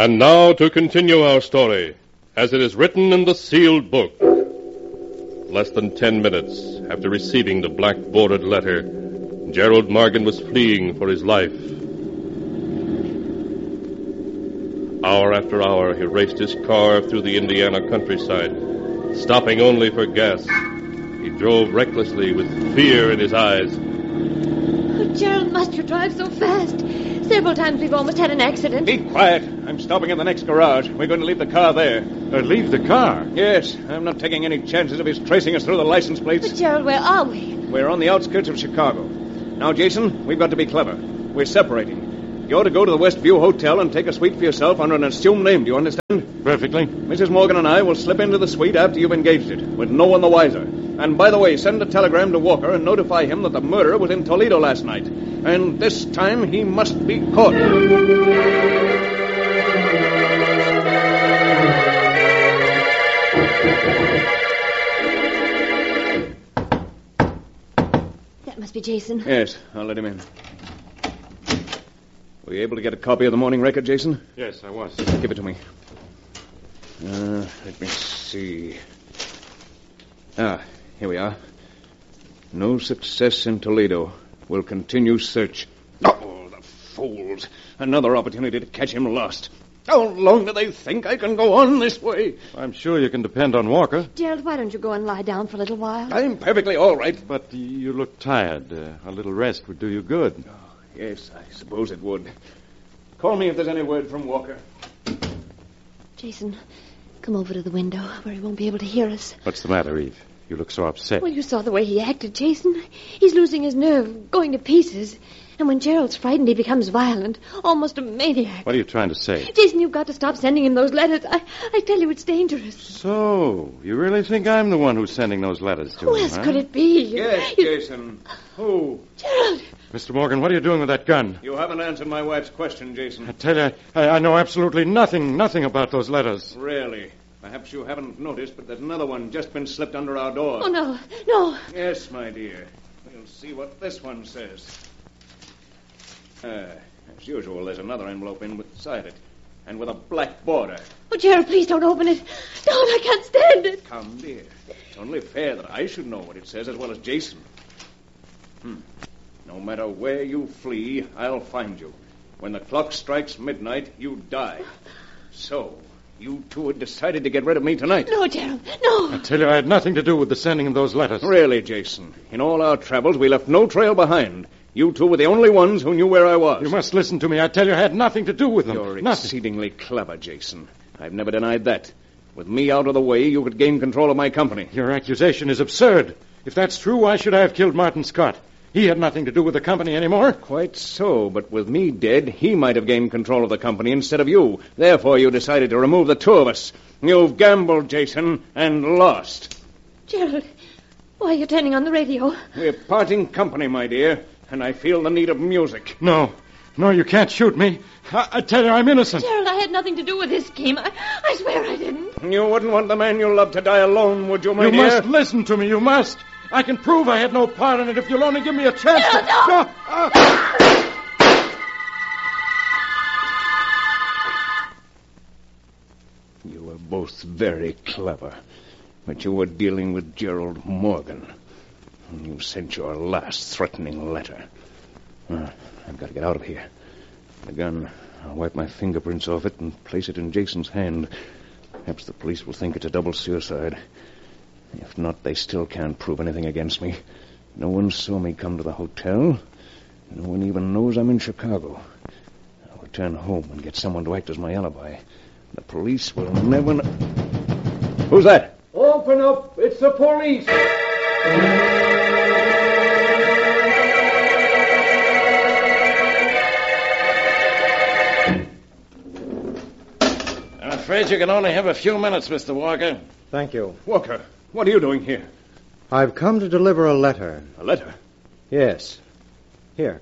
And now to continue our story, as it is written in the sealed book. Less than 10 minutes after receiving the black-bordered letter, Gerald Morgan was fleeing for his life. Hour after hour, he raced his car through the Indiana countryside, stopping only for gas. He drove recklessly with fear in his eyes. Oh, Gerald, must you drive so fast? Several times we've almost had an accident. Be quiet. I'm stopping in the next garage. We're going to leave the car there. Leave the car? Yes. I'm not taking any chances of his tracing us through the license plates. But, Gerald, where are we? We're on the outskirts of Chicago. Now, Jason, we've got to be clever. We're separating. You're to go to the Westview Hotel and take a suite for yourself under an assumed name. Do you understand? Perfectly. Mrs. Morgan and I will slip into the suite after you've engaged it, with no one the wiser. And by the way, send a telegram to Walker and notify him that the murderer was in Toledo last night. And this time he must be caught. That must be Jason. Yes, I'll let him in. Were you able to get a copy of the morning record, Jason? Yes, I was. Give it to me. Let me see. Here we are. No success in Toledo. We'll continue search. Oh, the fools. Another opportunity to catch him lost. How long do they think I can go on this way? I'm sure you can depend on Walker. Gerald, why don't you go and lie down for a little while? I'm perfectly all right. But you look tired. A little rest would do you good. Yes, I suppose it would. Call me if there's any word from Walker. Jason, come over to the window where he won't be able to hear us. What's the matter, Eve? You look so upset. Well, you saw the way he acted, Jason. He's losing his nerve, going to pieces. And when Gerald's frightened, he becomes violent, almost a maniac. What are you trying to say? Jason, you've got to stop sending him those letters. I tell you, it's dangerous. So, you really think I'm the one who's sending those letters to Who him, else could it be? Yes, Jason. Who? Gerald! Mr. Morgan, what are you doing with that gun? You haven't answered my wife's question, Jason. I tell you, I know absolutely nothing about those letters. Really? Perhaps you haven't noticed, but there's another one just been slipped under our door. Oh, no. Yes, my dear. We'll see what this one says. As usual, there's another envelope in beside it, and with a black border. Oh, Gerald, please don't open it. Don't, I can't stand it. Come, dear. It's only fair that I should know what it says as well as Jason. No matter where you flee, I'll find you. When the clock strikes midnight, you die. So, you two had decided to get rid of me tonight. No, Gerald, no. I tell you, I had nothing to do with the sending of those letters. Really, Jason? In all our travels, we left no trail behind. You two were the only ones who knew where I was. You must listen to me. I tell you, I had nothing to do with them. You're nothing. Exceedingly clever, Jason. I've never denied that. With me out of the way, you could gain control of my company. Your accusation is absurd. If that's true, why should I have killed Martin Scott? He had nothing to do with the company anymore. Quite so, but with me dead, he might have gained control of the company instead of you. Therefore, you decided to remove the two of us. You've gambled, Jason, and lost. Gerald, why are you turning on the radio? We're parting company, my dear, and I feel the need of music. No, you can't shoot me. I tell you, I'm innocent. Gerald, I had nothing to do with this scheme. I swear I didn't. You wouldn't want the man you love to die alone, would you, my dear? You must listen to me, you must. I can prove I had no part in it if you'll only give me a chance. No. You were both very clever, but you were dealing with Gerald Morgan. And you sent your last threatening letter. I've got to get out of here. The gun, I'll wipe my fingerprints off it and place it in Jason's hand. Perhaps the police will think it's a double suicide. If not, they still can't prove anything against me. No one saw me come to the hotel. No one even knows I'm in Chicago. I'll return home and get someone to act as my alibi. The police will never know... Who's that? Open up. It's the police. I'm afraid you can only have a few minutes, Mr. Walker. Thank you. Walker, what are you doing here? I've come to deliver a letter. A letter? Yes. Here.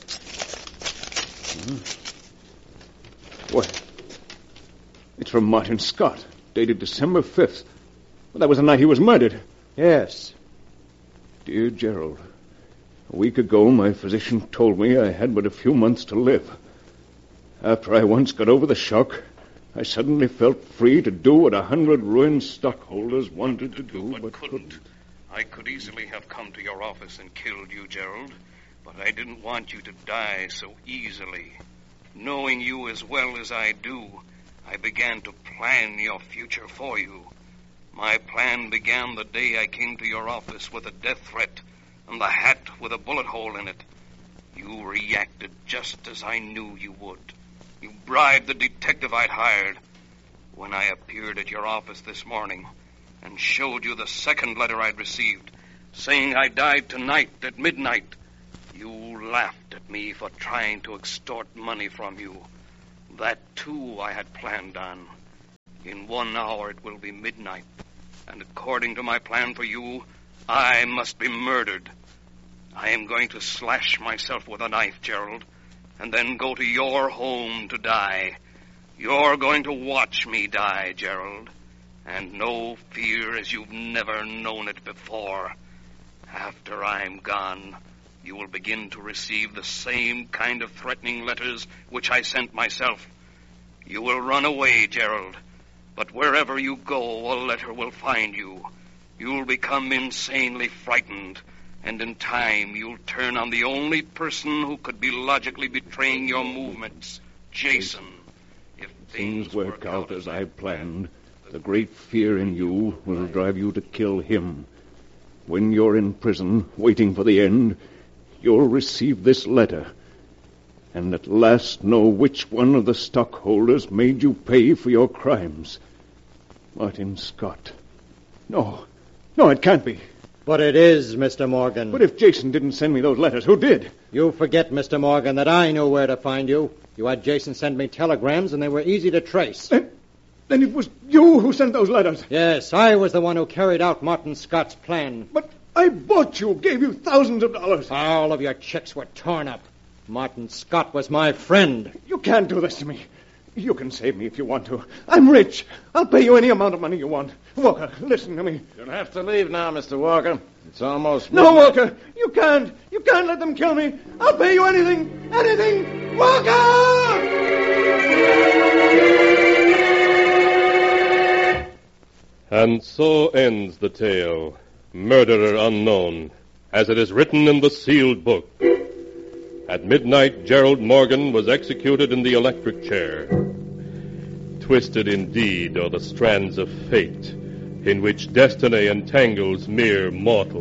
What? It's from Martin Scott, dated December 5th. Well, that was the night he was murdered. Yes. Dear Gerald, a week ago my physician told me I had but a few months to live. After I once got over the shock, I suddenly felt free to do what 100 ruined stockholders wanted to do, but couldn't. I could easily have come to your office and killed you, Gerald, but I didn't want you to die so easily. Knowing you as well as I do, I began to plan your future for you. My plan began the day I came to your office with a death threat and the hat with a bullet hole in it. You reacted just as I knew you would. You bribed the detective I'd hired. When I appeared at your office this morning and showed you the second letter I'd received, saying I died tonight at midnight, you laughed at me for trying to extort money from you. That, too, I had planned on. In 1 hour it will be midnight, and according to my plan for you, I must be murdered. I am going to slash myself with a knife, Gerald, and then go to your home to die. You're going to watch me die, Gerald, and know fear as you've never known it before. After I'm gone, you will begin to receive the same kind of threatening letters which I sent myself. You will run away, Gerald, but wherever you go, a letter will find you. You'll become insanely frightened, and in time you'll turn on the only person who could be logically betraying your movements, Jason. If things work out as I planned, the great fear in you will drive you to kill him. When you're in prison, waiting for the end, you'll receive this letter, and at last know which one of the stockholders made you pay for your crimes. Martin Scott. No, it can't be. But it is, Mr. Morgan. But if Jason didn't send me those letters, who did? You forget, Mr. Morgan, that I knew where to find you. You had Jason send me telegrams, and they were easy to trace. Then it was you who sent those letters. Yes, I was the one who carried out Martin Scott's plan. But I bought you, gave you thousands of dollars. All of your checks were torn up. Martin Scott was my friend. You can't do this to me. You can save me if you want to. I'm rich. I'll pay you any amount of money you want. Walker, listen to me. You'll have to leave now, Mr. Walker. It's almost No, midnight. Walker, you can't. You can't let them kill me. I'll pay you anything. Anything. Walker! And so ends the tale, Murderer Unknown, as it is written in the sealed book. At midnight, Gerald Morgan was executed in the electric chair. Twisted indeed are the strands of fate, in which destiny entangles mere mortals.